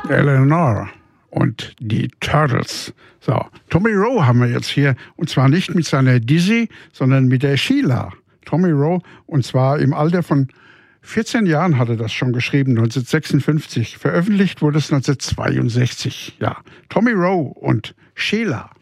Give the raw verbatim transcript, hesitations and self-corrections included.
Eleanor und die Turtles. So, Tommy Roe haben wir jetzt hier, und zwar nicht mit seiner Dizzy, sondern mit der Sheila. Tommy Roe, und zwar im Alter von vierzehn Jahren hat er das schon geschrieben, neunzehnhundertsechsundfünfzig. Veröffentlicht wurde es neunzehnhundertzweiundsechzig. Ja, Tommy Roe und Sheila.